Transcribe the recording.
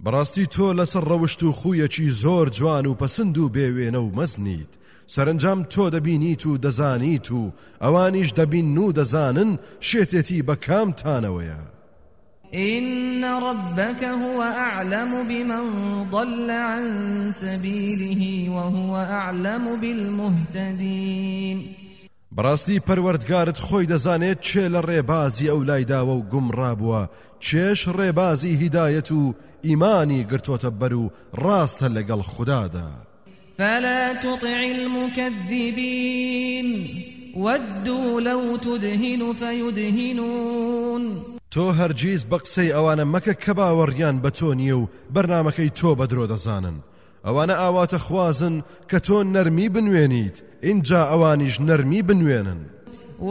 بەڕاستی تۆ لەسەر ڕەوشت و خویەکی زۆر جوان و پەسند و بێوێنە و مەزنیت سەرنجام تۆ دەبینیت و دەزانیت و ئەوانیش دەبین و دەزانن شێتێتی بە کامتانەوەیە إن ربك هو أعلم بمن ضل عن سبيله وهو أعلم بالمهتدين بەڕاستی پەروەردگارت خۆی دەزانێت چێ لە ڕێبازی ئەو لایداوە و گومڕابووە چێش ڕێبازی هیدایەت و ئیمانی گرتۆتە بەر و ڕاستە لەگەڵ خودادا فلا تطع المكذبين ودوا لو تدهن فيدهنون تۆ هەرگیز بە قسەی ئەوانە مەکە کە باوەڕیان بە تۆ نییە و بەرنامەکەی تۆ بە درۆ دەزانن ئەوانە ئاواتە خوازن کە تۆ نەرمی بنوێنیت اینجا ئەوانیش نەرمی بنوێنن